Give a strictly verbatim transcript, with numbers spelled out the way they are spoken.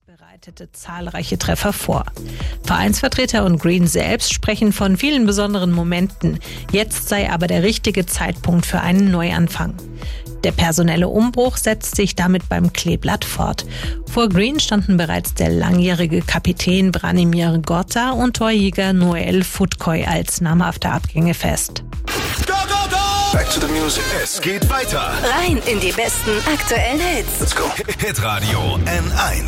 bereitete zahlreiche Treffer vor. Vereinsvertreter und Green selbst sprechen von vielen besonderen Momenten. Jetzt sei aber der richtige Zeitpunkt für einen Neuanfang. Der personelle Umbruch setzt sich damit beim Kleeblatt fort. Vor Green standen bereits der langjährige Kapitän Branimir Gota und Torjäger Noel Futkoj als namhafte Abgänge fest. Go, go, go! Back to the music. Es geht weiter. Rein in die besten aktuellen Hits. Let's go. Hitradio N eins.